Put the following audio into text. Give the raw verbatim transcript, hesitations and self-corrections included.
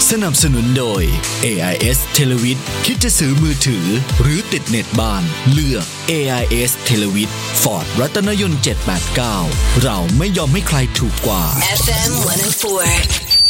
สนับสนุนโดย เอ ไอ เอส Televid คิดจะซื้อมือถือหรือติดเน็ตบ้านเลือก เอ ไอ เอส Televid Ford รัตนยนต์เจ็ดแปดเก้าเราไม่ยอมให้ใครถูกกว่าเอฟ เอ็ม หนึ่งศูนย์สี่